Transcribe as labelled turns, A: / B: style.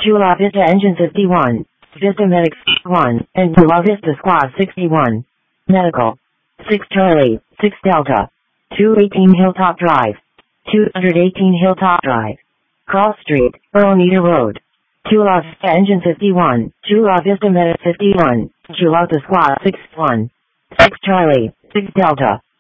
A: Chula Vista Engine 51. Vista Medics 1. And Chula Vista Squad 61. Medical. 6 Charlie, 6 Delta. 218 Hilltop Drive. 218 Hilltop Drive. Cross Street, Earlmeter Road. Chula Vista Engine 51. Chula Vista Medic 51. Chula Vista Squad 61. 6 Charlie, 6 Delta.